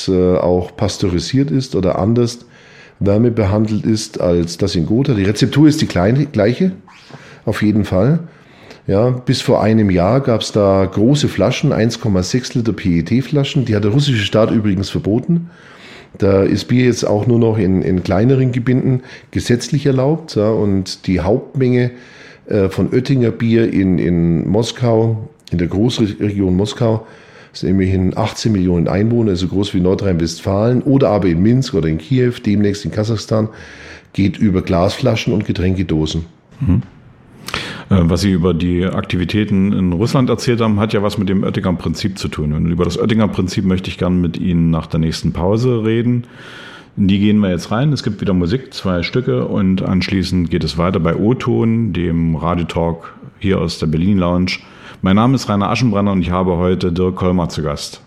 das auch pasteurisiert ist oder anders wärmebehandelt ist als das in Gotha. Die Rezeptur ist die gleiche, auf jeden Fall. Ja, bis vor einem Jahr gab es da große Flaschen, 1,6 Liter PET-Flaschen. Die hat der russische Staat übrigens verboten. Da ist Bier jetzt auch nur noch in kleineren Gebinden gesetzlich erlaubt. Ja, und die Hauptmenge von Oettinger Bier in Moskau, in der Großregion Moskau, sind immerhin 18 Millionen Einwohner, so groß wie Nordrhein-Westfalen, oder aber in Minsk oder in Kiew, demnächst in Kasachstan, geht über Glasflaschen und Getränkedosen. Mhm. Was Sie über die Aktivitäten in Russland erzählt haben, hat ja was mit dem Oettinger Prinzip zu tun. Und über das Oettinger Prinzip möchte ich gerne mit Ihnen nach der nächsten Pause reden. In die gehen wir jetzt rein. Es gibt wieder Musik, 2 Stücke, und anschließend geht es weiter bei O-Ton, dem Radiotalk hier aus der Berlin Lounge. Mein Name ist Rainer Aschenbrenner und ich habe heute Dirk Kollmar zu Gast.